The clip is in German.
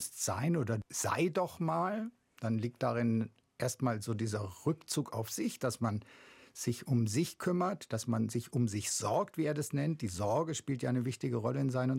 sein oder sei doch mal, dann liegt darin erstmal so dieser Rückzug auf sich, dass man sich um sich kümmert, dass man sich um sich sorgt, wie er das nennt. Die Sorge spielt ja eine wichtige Rolle in seinen